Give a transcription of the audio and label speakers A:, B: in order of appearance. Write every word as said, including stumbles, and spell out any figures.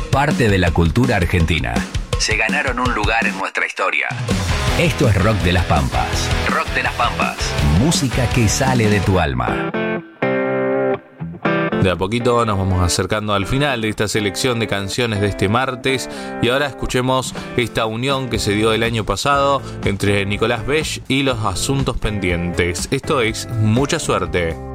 A: parte de la cultura argentina. Se ganaron un lugar en nuestra historia. Esto es Rock de las Pampas. Rock de las Pampas. Música que sale de tu alma.
B: De a poquito nos vamos acercando al final de esta selección de canciones de este martes y ahora escuchemos esta unión que se dio el año pasado entre Nicolás Besh y Los Asuntos Pendientes. Esto es Mucha Suerte.